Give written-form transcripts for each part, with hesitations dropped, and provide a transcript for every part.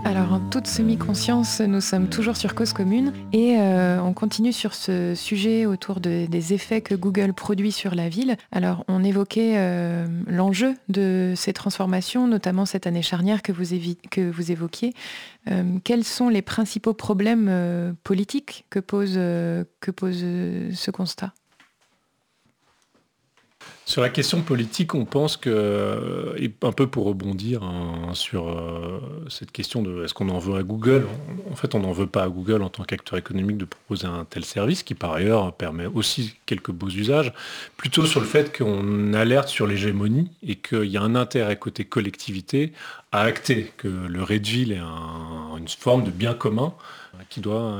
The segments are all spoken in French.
Alors en toute semi-conscience, nous sommes toujours sur Cause Commune et on continue sur ce sujet autour des effets que Google produit sur la ville. Alors on évoquait l'enjeu de ces transformations, notamment cette année charnière que vous évoquiez. Quels sont les principaux problèmes politiques que pose ce constat ? Sur la question politique, on pense que, et un peu pour rebondir sur cette question de est-ce qu'on en veut à Google, en fait on n'en veut pas à Google en tant qu'acteur économique de proposer un tel service qui par ailleurs permet aussi quelques beaux usages, plutôt sur le fait qu'on alerte sur l'hégémonie et qu'il y a un intérêt côté collectivité à acter que le Redville est une forme de bien commun qu'il doit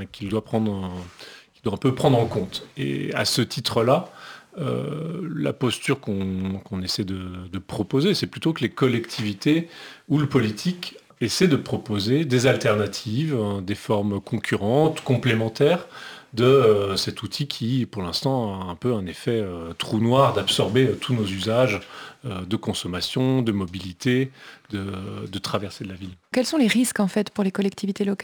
un peu prendre en compte. Et à ce titre-là, la posture qu'on essaie de proposer, c'est plutôt que les collectivités ou le politique essaient de proposer des alternatives, des formes concurrentes, complémentaires de cet outil qui, pour l'instant, a un peu un effet trou noir d'absorber tous nos usages de consommation, de mobilité, de traversée de la ville. Quels sont les risques en fait pour les collectivités locales ?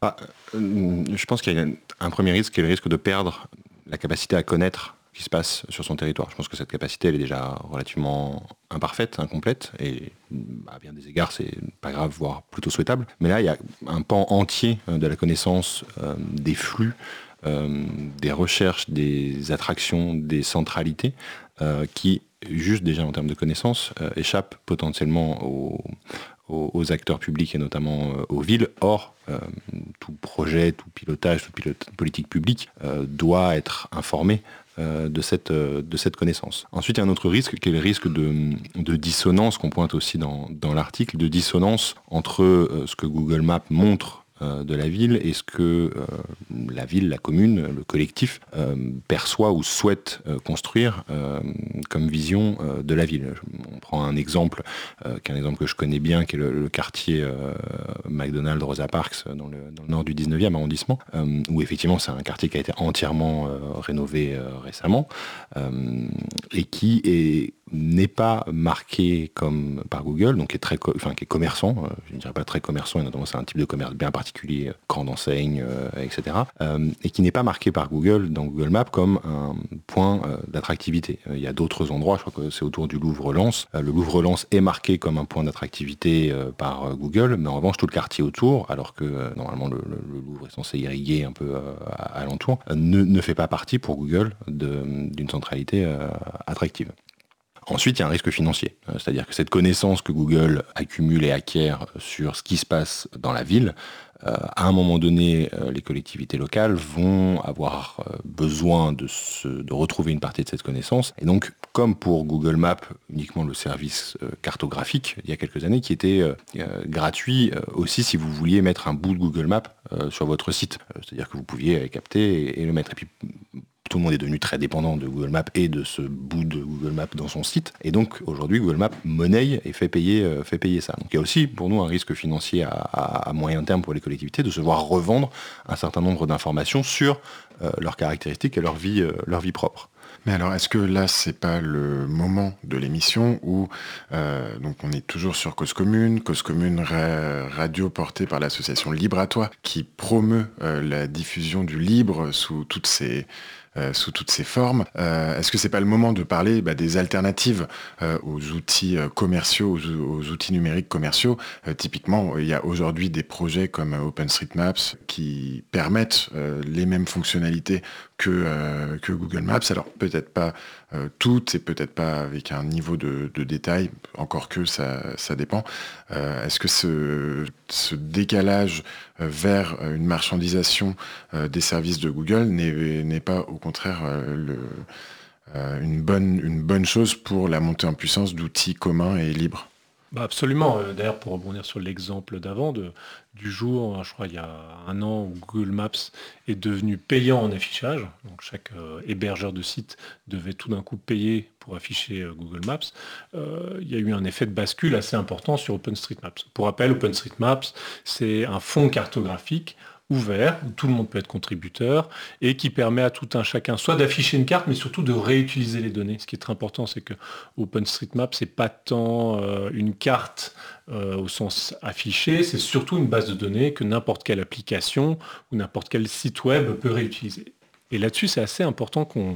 Je pense qu'il y a un premier risque qui est le risque de perdre la capacité à connaître ce qui se passe sur son territoire. Je pense que cette capacité elle est déjà relativement imparfaite, incomplète, et à bien des égards c'est pas grave, voire plutôt souhaitable. Mais là il y a un pan entier de la connaissance des flux, des recherches, des attractions, des centralités qui, juste déjà en termes de connaissances, échappent potentiellement aux acteurs publics et notamment aux villes. Or, tout projet, tout pilotage, toute politique publique doit être informé de cette connaissance. Ensuite, il y a un autre risque qui est le risque de dissonance qu'on pointe aussi dans l'article, de dissonance entre ce que Google Maps montre de la ville et ce que la ville, la commune, le collectif perçoit ou souhaite construire comme vision de la ville. On prend un exemple, qui est un exemple que je connais bien, qui est le quartier McDonald's Rosa Parks dans le nord du 19e arrondissement, où effectivement c'est un quartier qui a été entièrement rénové récemment et qui n'est pas marqué comme par Google, donc qui est commerçant, je ne dirais pas très commerçant, et notamment c'est un type de commerce bien particulier, grande enseigne, etc., et qui n'est pas marqué par Google dans Google Maps comme un point d'attractivité. Il y a d'autres endroits, je crois que c'est autour du Louvre-Lens. Le Louvre-Lens est marqué comme un point d'attractivité par Google, mais en revanche tout le quartier autour, alors que normalement le Louvre est censé irriguer un peu alentour, ne fait pas partie pour Google d'une centralité attractive. Ensuite, il y a un risque financier, c'est-à-dire que cette connaissance que Google accumule et acquiert sur ce qui se passe dans la ville, à un moment donné, les collectivités locales vont avoir besoin de retrouver une partie de cette connaissance. Et donc, comme pour Google Maps, uniquement le service cartographique, il y a quelques années, qui était gratuit aussi si vous vouliez mettre un bout de Google Maps sur votre site. C'est-à-dire que vous pouviez capter et le mettre. Et puis, tout le monde est devenu très dépendant de Google Maps et de ce bout de Google Maps dans son site. Et donc, aujourd'hui, Google Maps monnaie et fait payer ça. Donc, il y a aussi, pour nous, un risque financier à moyen terme pour les collectivités de se voir revendre un certain nombre d'informations sur leurs caractéristiques et leur vie propre. Mais alors, est-ce que là, c'est pas le moment de l'émission où donc on est toujours sur Cause Commune, radio portée par l'association Libre à Toi, qui promeut la diffusion du libre sous toutes ses formes. Est-ce que c'est pas le moment de parler des alternatives aux outils commerciaux, aux outils numériques commerciaux? Typiquement, il y a aujourd'hui des projets comme OpenStreetMaps qui permettent les mêmes fonctionnalités que Google Maps. Alors peut-être pas toutes et peut-être pas avec un niveau de détail, encore que ça dépend. Est-ce que ce décalage vers une marchandisation des services de Google n'est pas au contraire une bonne chose pour la montée en puissance d'outils communs et libres? Absolument. D'ailleurs, pour rebondir sur l'exemple d'avant, du jour, je crois, il y a un an, où Google Maps est devenu payant en affichage. Donc, chaque hébergeur de site devait tout d'un coup payer pour afficher Google Maps. Il y a eu un effet de bascule assez important sur OpenStreetMaps. Pour rappel, OpenStreetMaps, c'est un fonds cartographique ouvert, où tout le monde peut être contributeur, et qui permet à tout un chacun soit d'afficher une carte, mais surtout de réutiliser les données. Ce qui est très important, c'est que OpenStreetMap, c'est pas tant une carte au sens affiché, c'est surtout une base de données que n'importe quelle application ou n'importe quel site web peut réutiliser. Et là-dessus, c'est assez important qu'on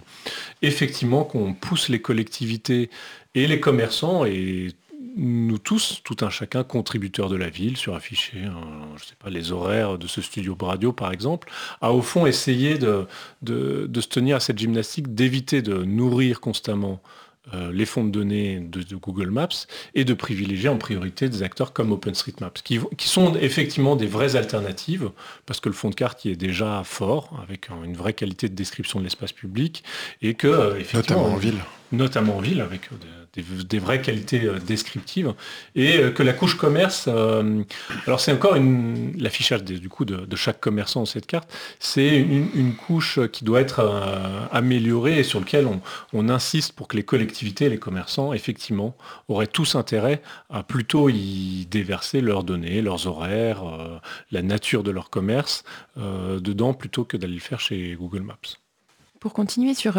pousse les collectivités et les commerçants et nous tous, tout un chacun, contributeurs de la ville, sur afficher, je sais pas, les horaires de ce studio radio par exemple, à au fond essayer de se tenir à cette gymnastique, d'éviter de nourrir constamment les fonds de données de Google Maps et de privilégier en priorité des acteurs comme OpenStreetMaps, qui sont effectivement des vraies alternatives, parce que le fond de carte y est déjà fort, avec une vraie qualité de description de l'espace public, et que, effectivement, notamment en ville, avec des vraies qualités descriptives, et que la couche commerce, alors c'est encore l'affichage du coup de chaque commerçant dans cette carte, c'est une couche qui doit être améliorée et sur laquelle on insiste pour que les collectivités et les commerçants, effectivement, auraient tous intérêt à plutôt y déverser leurs données, leurs horaires, la nature de leur commerce dedans, plutôt que d'aller le faire chez Google Maps. Pour continuer sur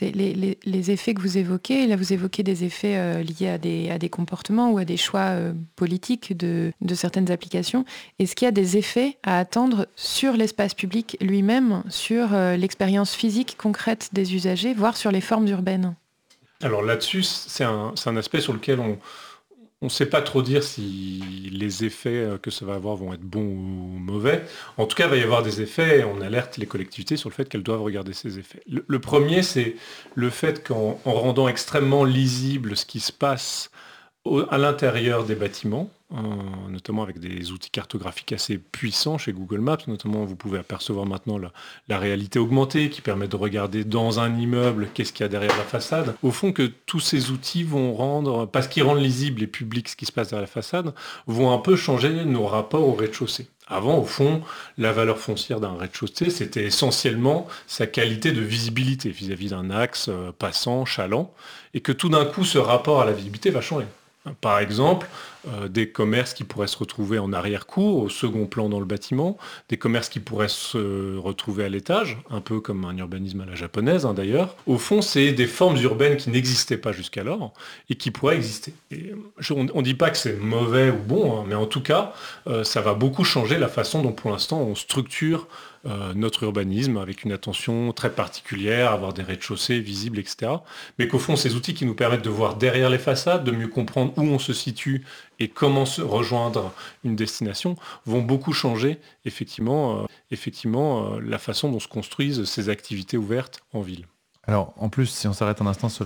les effets que vous évoquez, là vous évoquez des effets liés à des comportements ou à des choix politiques de certaines applications. Est-ce qu'il y a des effets à attendre sur l'espace public lui-même, sur l'expérience physique concrète des usagers, voire sur les formes urbaines ? Alors là-dessus, c'est un aspect sur lequel on ne sait pas trop dire si les effets que ça va avoir vont être bons ou mauvais. En tout cas, il va y avoir des effets et on alerte les collectivités sur le fait qu'elles doivent regarder ces effets. Le premier, c'est le fait qu'en rendant extrêmement lisible ce qui se passe à l'intérieur des bâtiments, notamment avec des outils cartographiques assez puissants chez Google Maps, notamment vous pouvez apercevoir maintenant la réalité augmentée qui permet de regarder dans un immeuble qu'est-ce qu'il y a derrière la façade. Au fond, que tous ces outils vont rendre, parce qu'ils rendent lisible et public ce qui se passe derrière la façade, vont un peu changer nos rapports au rez-de-chaussée. Avant, au fond, la valeur foncière d'un rez-de-chaussée, c'était essentiellement sa qualité de visibilité vis-à-vis d'un axe passant, chaland, et que tout d'un coup, ce rapport à la visibilité va changer. Par exemple, des commerces qui pourraient se retrouver en arrière-cour, au second plan dans le bâtiment, des commerces qui pourraient se retrouver à l'étage, un peu comme un urbanisme à la japonaise d'ailleurs. Au fond, c'est des formes urbaines qui n'existaient pas jusqu'alors et qui pourraient exister. Et on ne dit pas que c'est mauvais ou bon, mais en tout cas, ça va beaucoup changer la façon dont pour l'instant on structure notre urbanisme avec une attention très particulière, avoir des rez-de-chaussée visibles, etc. Mais qu'au fond, ces outils qui nous permettent de voir derrière les façades, de mieux comprendre où on se situe et comment se rejoindre une destination, vont beaucoup changer effectivement la façon dont se construisent ces activités ouvertes en ville. Alors, en plus, si on s'arrête un instant sur